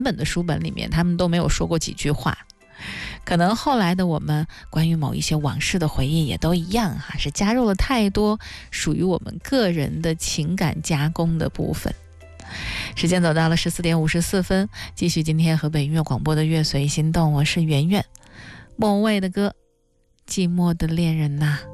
本的书本里面，他们都没有说过几句话。可能后来的我们关于某一些往事的回忆也都一样哈，是加入了太多属于我们个人的情感加工的部分。时间走到了14点54分，继续今天河北音乐广播的乐随心动，我是圆圆。莫文蔚的歌《寂寞的恋人》呐。